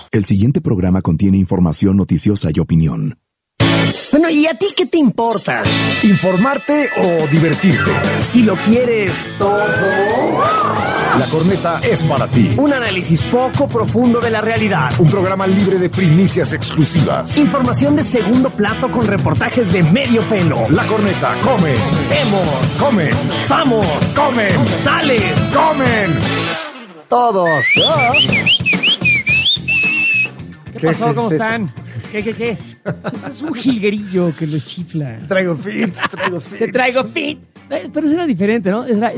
El siguiente programa contiene información noticiosa y opinión. Bueno, ¿y a ti qué te importa? ¿Informarte o divertirte? Si lo quieres todo. La Corneta es para ti. Un análisis poco profundo de la realidad. Un programa libre de primicias exclusivas. Información de segundo plato con reportajes de medio pelo. La Corneta come. Vemos. Comen. Somos. Comen. Sales. Comen. Todos. ¿Qué pasó? ¿Qué ¿Cómo es están? ¿Qué? Ese es un jilguerillo que les chifla. Traigo fit. Te traigo fit. Pero eso era diferente, ¿no? Era...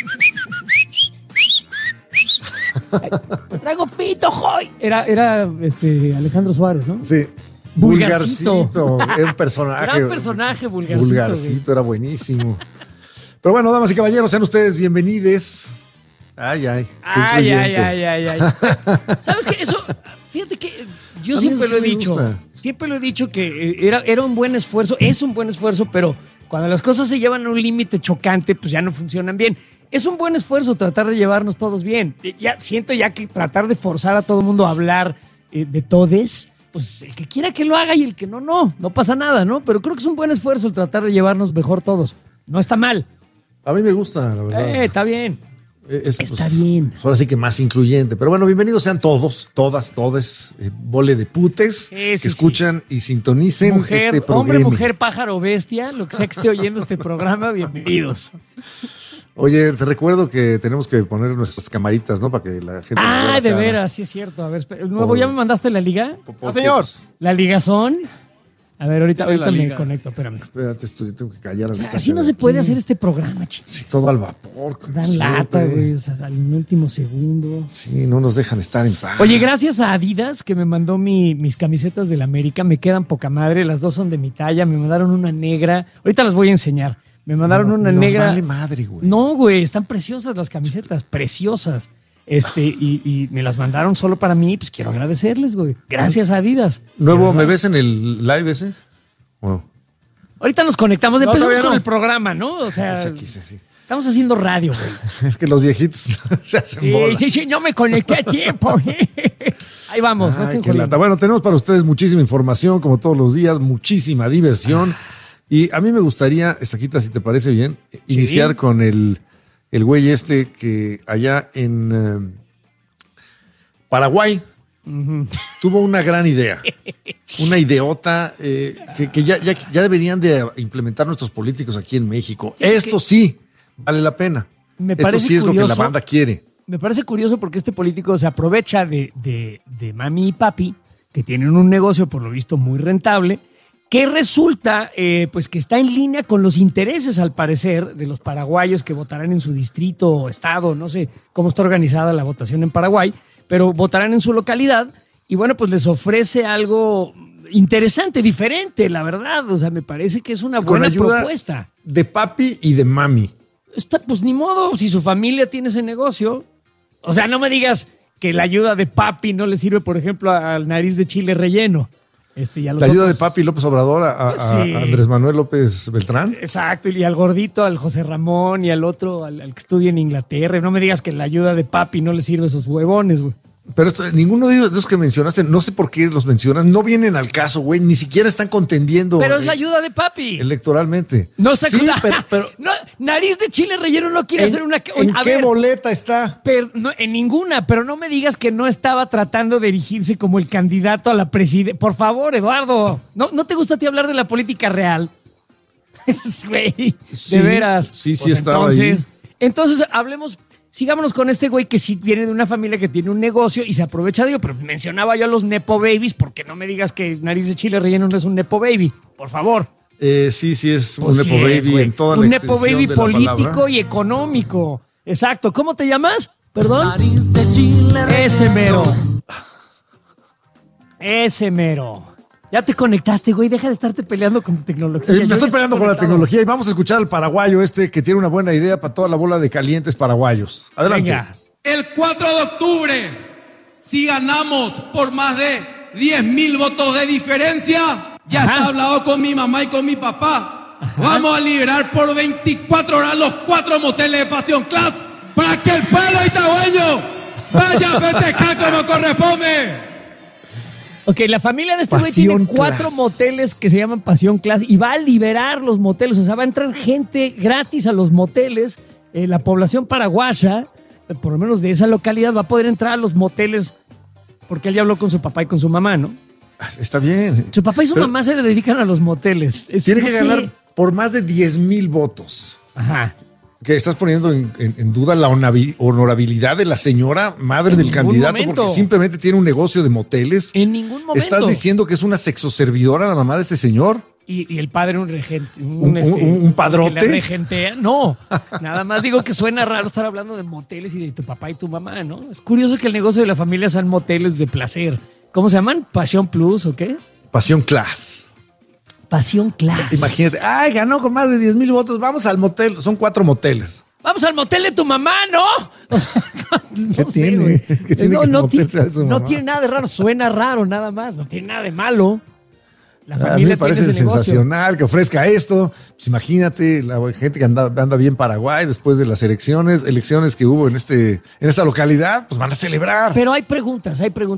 Traigo fit, ojoy. Era Alejandro Suárez, ¿no? Sí. Vulgarcito. Era un personaje. Gran personaje, Vulgarcito. Vulgarcito, era buenísimo. Pero bueno, damas y caballeros, sean ustedes bienvenidos. Ay. ¿Sabes qué? Eso, fíjate que yo A mí siempre eso lo he me dicho. gusta. Siempre lo he dicho que era un buen esfuerzo, es un buen esfuerzo, pero cuando las cosas se llevan a un límite chocante, pues ya no funcionan bien. Es un buen esfuerzo tratar de llevarnos todos bien. Ya siento que tratar de forzar a todo el mundo a hablar de todes, pues el que quiera que lo haga y el que no pasa nada, ¿no? Pero creo que es un buen esfuerzo el tratar de llevarnos mejor todos. No está mal. A mí me gusta, la verdad. Está bien. Está bien. Pues ahora sí que más incluyente. Pero bueno, bienvenidos sean todos, todas, bole de putes que escuchan y sintonicen Mujer, este programa. hombre, mujer, pájaro, bestia, lo que sea que esté oyendo este programa, bienvenidos. Oye, te recuerdo que tenemos que poner nuestras camaritas, ¿no? Para que la gente... De veras, sí es cierto. A ver, nuevo, ¿ya me mandaste la liga? Señor. ¿La ligazón? A ver, ahorita me conecto, espérame. Espérate, yo tengo que callar. Así no se puede hacer este programa, chicos. Sí, todo al vapor. Dan siempre. lata, güey, o sea, al último segundo. Sí, no nos dejan estar en paz. Oye, gracias a Adidas que me mandó mis camisetas del América, me quedan poca madre, las dos son de mi talla, me mandaron una negra, ahorita las voy a enseñar, me mandaron una negra. Vale madre, güey. No, güey, están preciosas las camisetas, preciosas. Y me las mandaron solo para mí, pues quiero agradecerles, güey. Gracias a Adidas. Nuevo, ¿me ves en el live ese? Bueno. Ahorita nos conectamos, No, empezamos todavía con no. el programa, ¿no? O sea, Sí. estamos haciendo radio, güey. Es que los viejitos se hacen bolas. Sí, no me conecté a tiempo. Ahí vamos, no Ay, estoy qué jodiendo. lata. Bueno, tenemos para ustedes muchísima información, como todos los días, muchísima diversión. Y a mí me gustaría, Estaquita, si te parece bien, iniciar con el güey que allá en Paraguay tuvo una gran idea. Una ideota que ya deberían de implementar nuestros políticos aquí en México. Esto sí vale la pena. Esto sí es lo que la banda quiere. Me parece curioso porque este político se aprovecha de mami y papi, que tienen un negocio por lo visto muy rentable, que resulta pues que está en línea con los intereses, al parecer, de los paraguayos que votarán en su distrito o estado, no sé cómo está organizada la votación en Paraguay, pero votarán en su localidad y bueno, pues les ofrece algo interesante, diferente, la verdad. O sea, me parece que es una buena propuesta. De papi y de mami. Pues ni modo, si su familia tiene ese negocio. O sea, no me digas que la ayuda de papi no le sirve, por ejemplo, al nariz de chile relleno. La ayuda de papi López Obrador a Andrés Manuel López Beltrán. Exacto, y al gordito, al José Ramón y al otro, al que estudia en Inglaterra. No me digas que la ayuda de papi no le sirve a esos huevones, güey. Pero ninguno de esos que mencionaste, no sé por qué los mencionas, no vienen al caso, güey, ni siquiera están contendiendo. Pero es la ayuda de papi. Electoralmente. No está sí, pero no, nariz de chile relleno no quiere hacer una. ¿En qué boleta está? En ninguna, pero no me digas que no estaba tratando de erigirse como el candidato a la presidencia. Por favor, Eduardo. ¿No te gusta a ti hablar de la política real? Güey, sí, de veras. Sí, pues estaba ahí. Entonces, sigámonos con este güey que sí viene de una familia que tiene un negocio y se aprovecha de ello, pero mencionaba yo a los Nepo Babies, porque no me digas que nariz de chile relleno no es un Nepo Baby, por favor. Sí, es un Nepo Baby en toda la extensión de la palabra. Un Nepo Baby político y económico. Exacto. ¿Cómo te llamas? ¿Perdón? Nariz de chile relleno. Ese mero. Ya te conectaste, güey. Deja de estarte peleando con tu tecnología. Me estoy peleando con la tecnología y vamos a escuchar al paraguayo que tiene una buena idea para toda la bola de calientes paraguayos. Adelante. Venga. El 4 de octubre, si ganamos por más de 10,000 votos de diferencia, ya está hablado con mi mamá y con mi papá. Vamos a liberar por 24 horas los 4 moteles de Pasión Class para que el pueblo itagüeño vaya a festejar como corresponde. Ok, la familia de este güey tiene 4 moteles que se llaman Pasión Class y va a liberar los moteles. O sea, va a entrar gente gratis a los moteles. La población paraguaya, por lo menos de esa localidad, va a poder entrar a los moteles porque él ya habló con su papá y con su mamá, ¿no? Está bien. Su papá y su mamá se le dedican a los moteles. Tiene que ganar por más de 10,000 votos. Ajá. Que estás poniendo en duda la honorabilidad de la señora madre del candidato porque simplemente tiene un negocio de moteles. En ningún momento. ¿Estás diciendo que es una sexoservidora la mamá de este señor? Y el padre un regente. ¿Un padrote? Que la regentea. No, nada más digo que suena raro estar hablando de moteles y de tu papá y tu mamá, ¿no? Es curioso que el negocio de la familia sean moteles de placer. ¿Cómo se llaman? ¿Pasión Plus o qué? Pasión Class. Pasión Class. Imagínate, ganó con más de 10,000 votos, vamos al motel, son 4 moteles. Vamos al motel de tu mamá, ¿no? O sea, ¿Qué tiene? ¿Qué tiene no tiene nada de raro, suena raro nada más, no tiene nada de malo. La familia a mí me parece tiene ese sensacional que ofrezca esto. Pues imagínate la gente que anda bien Paraguay después de las elecciones que hubo en esta localidad, pues van a celebrar. Pero hay preguntas.